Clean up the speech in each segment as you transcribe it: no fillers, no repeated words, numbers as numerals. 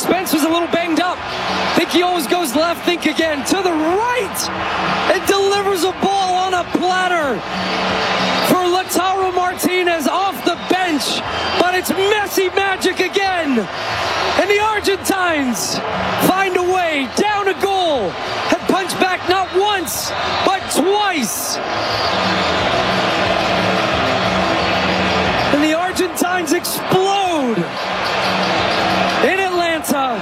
Spence was a little banged up. Think he always goes left, think again. To the right! And delivers a ball on a platter for Lautaro Martinez off the bench. But it's Messi magic again. And the Argentines find a way down a goal. Have punched back not once, but twice. And the Argentines explode in Atlanta.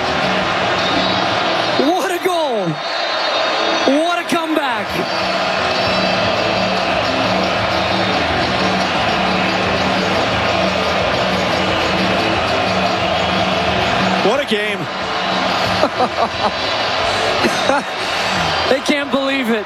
What a goal. What a comeback. What a game. They can't believe it.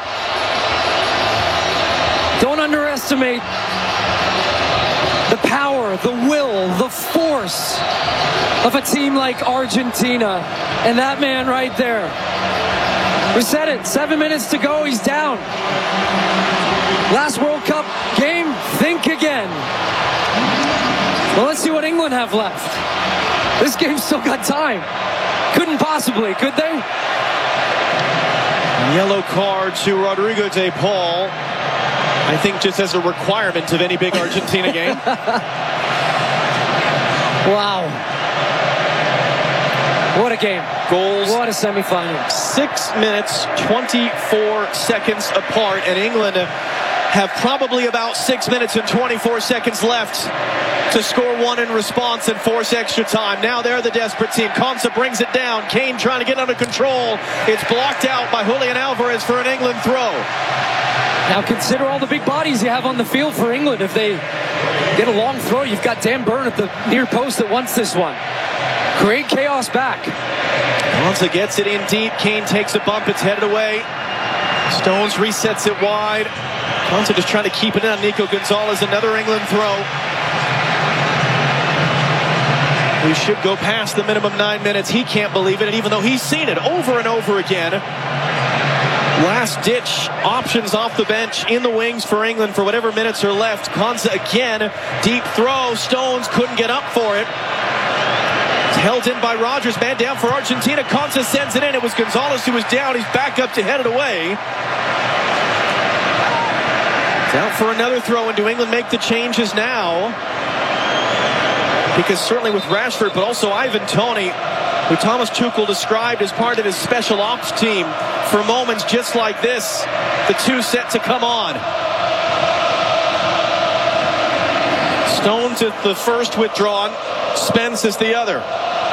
Don't underestimate the power, the will, the force of a team like Argentina. And that man right there. We said it, 7 minutes to go, he's down. Last World Cup game, think again. Well, let's see what England have left. This game's still got time. Couldn't possibly, could they? Yellow card to Rodrigo de Paul. I think just as a requirement of any big Argentina game. Wow. What a game. Goals. What a semifinal. 6 minutes, 24 seconds apart, and England have probably about 6 minutes and 24 seconds left to score one in response and force extra time. Now they're the desperate team. Konsa brings it down. Kane trying to get under control. It's blocked out by Julian Alvarez for an England throw. Now consider all the big bodies you have on the field for England. If they get a long throw, you've got Dan Burn at the near post that wants this one. Create chaos back. Konsa gets it in deep. Kane takes a bump. It's headed away. Stones resets it wide. Konsa just trying to keep it in on Nico Gonzalez. Another England throw. We should go past the minimum 9 minutes. He can't believe it, and even though he's seen it over and over again. Last-ditch options off the bench in the wings for England for whatever minutes are left. Konsa again, deep throw. Stones couldn't get up for it. It's held in by Rogers. Man down for Argentina. Konsa sends it in. It was Gonzalez who was down. He's back up to head it away. It's out for another throw, and do England make the changes now? Because certainly with Rashford, but also Ivan Toney, who Thomas Tuchel described as part of his special ops team for moments just like this. The two set to come on. Stones is the first withdrawn. Spence is the other.